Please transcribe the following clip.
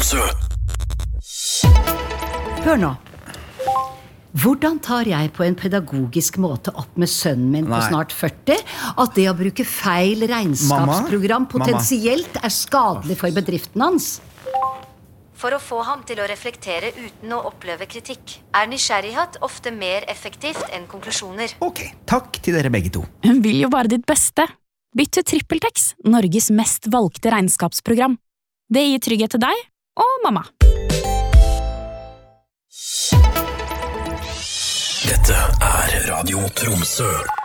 Tromsø. Hør nå. Hvordan tar jeg på en pedagogisk måte opp med sønnen min på snart 40 at det å bruke feil regnskapsprogram potensielt skadelig for bedriften hans? For å få ham til å reflektere uten å oppleve kritikk, nysgjerrighet ofte mer effektivt enn konklusjoner. Ok, takk til dere begge to. Hun vil jo bare ditt beste. Bytt til TrippelTex, Norges mest valgte regnskapsprogram. Det gir trygghet til deg og mamma. Dette Radio Tromsø.